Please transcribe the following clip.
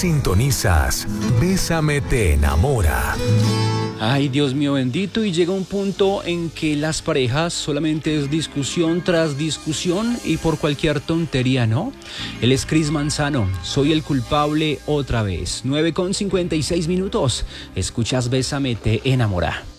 Sintonizas Bésame te enamora. Ay, Dios mío bendito, y llega un punto en que las parejas solamente es discusión tras discusión y por cualquier tontería, ¿no? Él es Chris Manzano, soy el culpable otra vez. 9:56. Escuchas Bésame te enamora.